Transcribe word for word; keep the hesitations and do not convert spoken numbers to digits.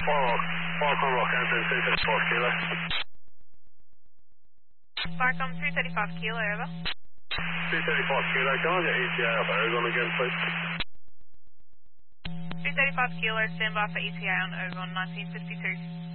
Four, four Con Rock Hampton, three thirty-four kilo. Sparcom three thirty-five kilo, over. three thirty-four kilo, can I get E T A off Oregon again, please? three thirty-five kilo, stand by for E T A on Oregon nineteen fifty-two.